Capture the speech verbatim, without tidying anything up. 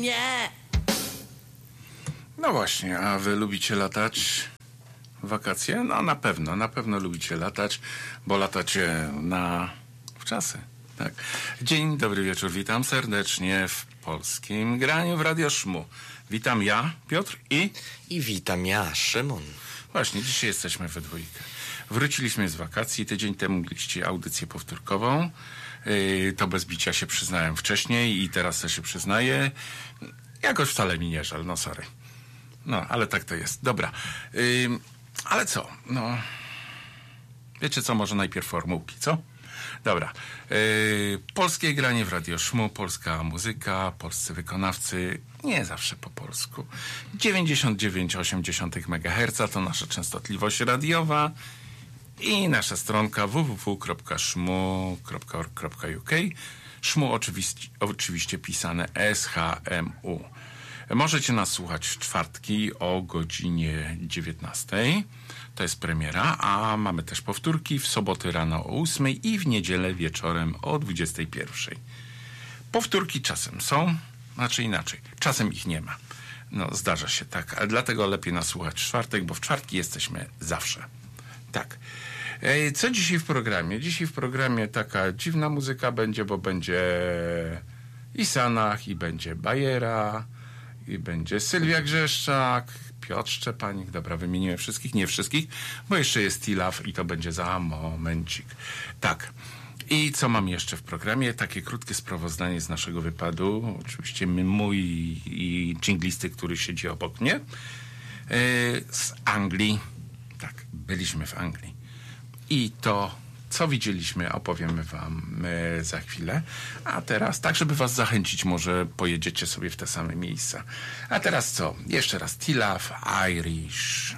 Nie! No właśnie, a wy lubicie latać w wakacje? No na pewno, na pewno lubicie latać, bo latacie na wczasy. Tak. Dzień dobry wieczór, witam serdecznie w Polskim Graniu w Radio Szmu. Witam ja, Piotr i... I witam ja, Szymon. Właśnie, dzisiaj jesteśmy we dwójkę. Wróciliśmy z wakacji, tydzień temu mieliście audycję powtórkową. Yy, to bez bicia się przyznałem wcześniej i teraz też się przyznaję. Jakoś wcale mi nie żal, no sorry. No, ale tak to jest. Dobra. Yy, ale co? No... Wiecie co? Może najpierw formułki, co? Dobra. Yy, polskie granie w Radio Szmu, polska muzyka, polscy wykonawcy, nie zawsze po polsku. dziewięćdziesiąt dziewięć przecinek osiem megaherca to nasza częstotliwość radiowa i nasza stronka w w w kropka szmu kropka org kropka u k. Szmu oczywiście, oczywiście pisane S H M U. Możecie nas słuchać w czwartki o godzinie dziewiętnastej. To jest premiera, a mamy też powtórki w soboty rano o ósmej i w niedzielę wieczorem o dwudziestej pierwszej. Powtórki czasem są, znaczy inaczej, czasem ich nie ma. No, zdarza się tak, ale dlatego lepiej nas słuchać w czwartek, bo w czwartki jesteśmy zawsze. Tak. Co dzisiaj w programie? Dzisiaj w programie taka dziwna muzyka będzie, bo będzie i Sanach, i będzie Bajera, i będzie Sylwia Grzeszczak, Piotr Szczepanik, dobra, wymieniłem wszystkich, nie wszystkich, bo jeszcze jest Tilaf i to będzie za momencik. Tak. I co mam jeszcze w programie? Takie krótkie sprawozdanie z naszego wypadu. Oczywiście mój i dżinglisty, który siedzi obok mnie. Z Anglii. Tak, byliśmy w Anglii. I to, co widzieliśmy, opowiemy wam za chwilę. A teraz, tak żeby was zachęcić, może pojedziecie sobie w te same miejsca. A teraz co? Jeszcze raz Tilaf, Irish.